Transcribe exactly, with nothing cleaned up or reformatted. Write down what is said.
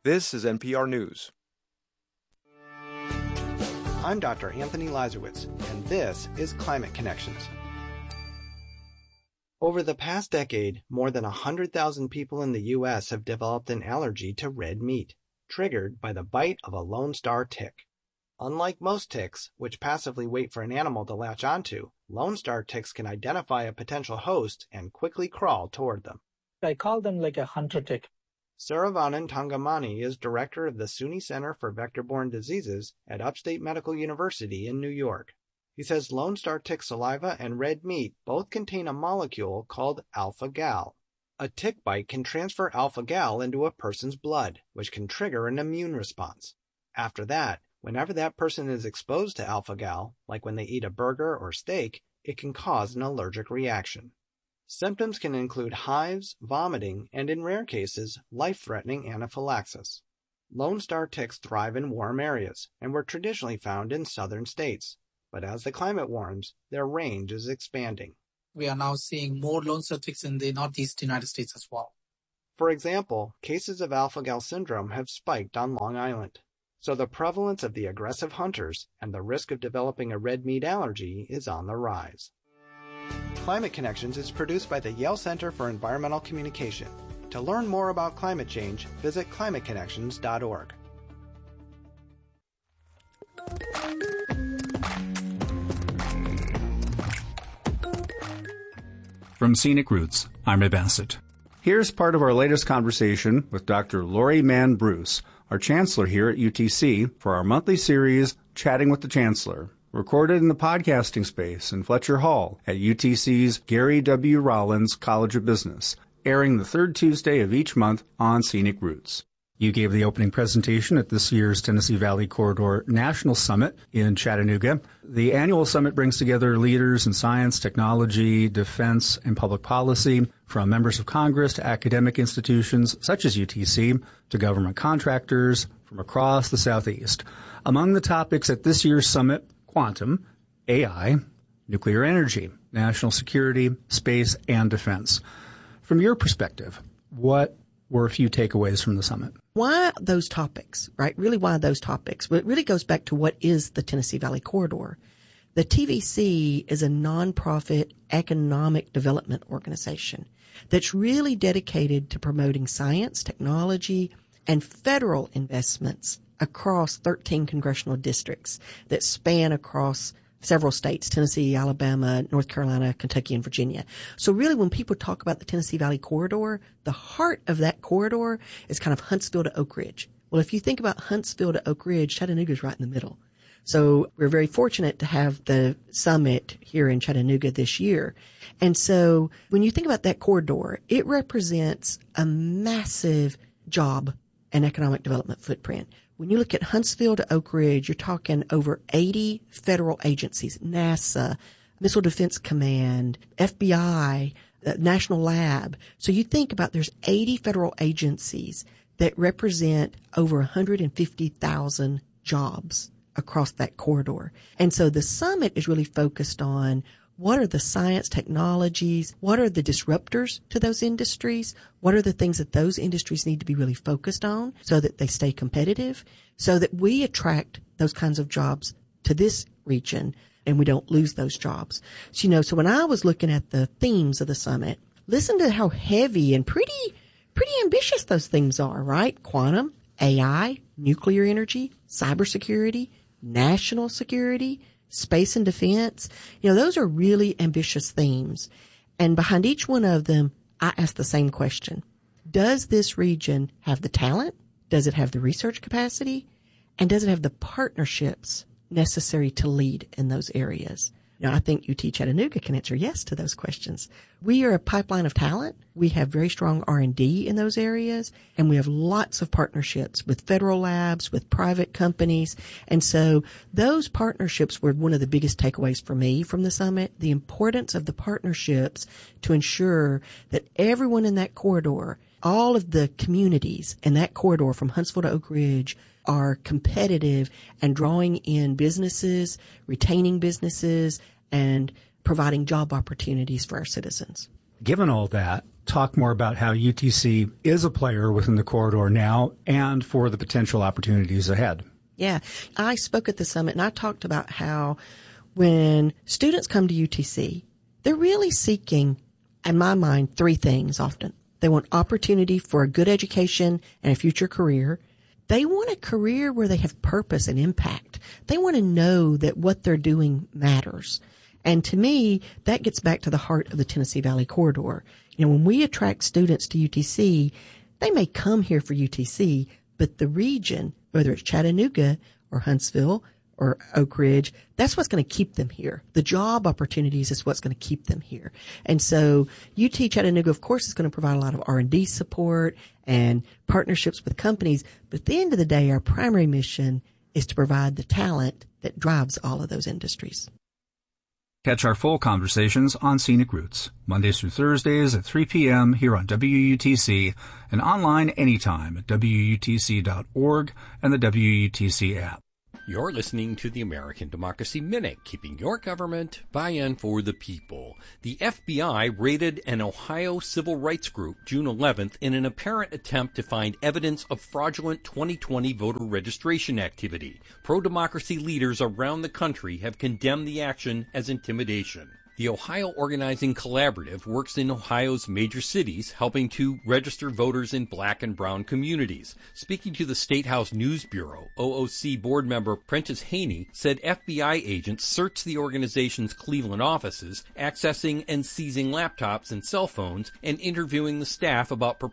This is N P R News. I'm Doctor Anthony Lazarowitz, and this is Climate Connections. Over the past decade, more than one hundred thousand people in the U S have developed an allergy to red meat, triggered by the bite of a Lone Star tick. Unlike most ticks, which passively wait for an animal to latch onto, Lone Star ticks can identify a potential host and quickly crawl toward them. I call them like a hunter tick. Saravanan Tangamani is director of the SUNY Center for Vector-Borne Diseases at Upstate Medical University in New York. He says Lone Star tick saliva and red meat both contain a molecule called alpha-gal. A tick bite can transfer alpha-gal into a person's blood, which can trigger an immune response. After that, whenever that person is exposed to alpha-gal, like when they eat a burger or steak, it can cause an allergic reaction. Symptoms can include hives, vomiting, and in rare cases, life-threatening anaphylaxis. Lone Star ticks thrive in warm areas and were traditionally found in southern states. But as the climate warms, their range is expanding. We are now seeing more Lone Star ticks in the northeast United States as well. For example, cases of alpha-gal syndrome have spiked on Long Island. So the prevalence of the aggressive hunters and the risk of developing a red meat allergy is on the rise. Climate Connections is produced by the Yale Center for Environmental Communication. To learn more about climate change, visit climate connections dot org. From Scenic Roots, I'm Ray Bassett. Here's part of our latest conversation with Doctor Lori Mann Bruce, our Chancellor here at U T C, for our monthly series, Chatting with the Chancellor, recorded in the podcasting space in Fletcher Hall at U T C's Gary W. Rollins College of Business, airing the third Tuesday of each month on Scenic Roots. You gave the opening presentation at this year's Tennessee Valley Corridor National Summit in Chattanooga. The annual summit brings together leaders in science, technology, defense, and public policy, from members of Congress to academic institutions such as U T C to government contractors from across the Southeast. Among the topics at this year's summit, quantum, A I, nuclear energy, national security, space, and defense. From your perspective, what were a few takeaways from the summit? Why those topics, right? Really, why those topics? Well, it really goes back to what is the Tennessee Valley Corridor. The T V C is a nonprofit economic development organization that's really dedicated to promoting science, technology, and federal investments across thirteen congressional districts that span across several states, Tennessee, Alabama, North Carolina, Kentucky, and Virginia. So really, when people talk about the Tennessee Valley Corridor, the heart of that corridor is kind of Huntsville to Oak Ridge. Well, if you think about Huntsville to Oak Ridge, Chattanooga is right in the middle. So we're very fortunate to have the summit here in Chattanooga this year. And so when you think about that corridor, it represents a massive job and economic development footprint. When you look at Huntsville to Oak Ridge, you're talking over eighty federal agencies, NASA, Missile Defense Command, F B I, uh, National Lab. So you think about there's eighty federal agencies that represent over one hundred fifty thousand jobs across that corridor. And so the summit is really focused on what are the science technologies? What are the disruptors to those industries? What are the things that those industries need to be really focused on so that they stay competitive, so that we attract those kinds of jobs to this region and we don't lose those jobs? So, you know, so when I was looking at the themes of the summit, listen to how heavy and pretty, pretty ambitious those themes are, right? Quantum, A I, nuclear energy, cybersecurity, national security, space and defense. You know, those are really ambitious themes. And behind each one of them, I ask the same question. Does this region have the talent? Does it have the research capacity? And does it have the partnerships necessary to lead in those areas? Now, I think U T Chattanooga can answer yes to those questions. We are a pipeline of talent. We have very strong R and D in those areas, and we have lots of partnerships with federal labs, with private companies. And so those partnerships were one of the biggest takeaways for me from the summit, the importance of the partnerships to ensure that everyone in that corridor, all of the communities in that corridor from Huntsville to Oak Ridge, are competitive and drawing in businesses, retaining businesses, and providing job opportunities for our citizens. Given all that, talk more about how U T C is a player within the corridor now and for the potential opportunities ahead. Yeah. I spoke at the summit and I talked about how when students come to U T C, they're really seeking, in my mind, three things often. They want opportunity for a good education and a future career. They want a career where they have purpose and impact. They want to know that what they're doing matters. And to me, that gets back to the heart of the Tennessee Valley Corridor. You know, when we attract students to U T C, they may come here for U T C, but the region, whether it's Chattanooga or Huntsville or Oak Ridge, that's what's going to keep them here. The job opportunities is what's going to keep them here. And so U T Chattanooga, of course, is going to provide a lot of R and D support and partnerships with companies. But at the end of the day, our primary mission is to provide the talent that drives all of those industries. Catch our full conversations on Scenic Routes, Mondays through Thursdays at three p.m. here on W U T C and online anytime at W U T C dot org and the W U T C app. You're listening to the American Democracy Minute, keeping your government by and for the people. The F B I raided an Ohio civil rights group June eleventh in an apparent attempt to find evidence of fraudulent twenty twenty voter registration activity. Pro-democracy leaders around the country have condemned the action as intimidation. The Ohio Organizing Collaborative works in Ohio's major cities, helping to register voters in black and brown communities. Speaking to the State House News Bureau, O O C board member Prentice Haney said F B I agents searched the organization's Cleveland offices, accessing and seizing laptops and cell phones, and interviewing the staff about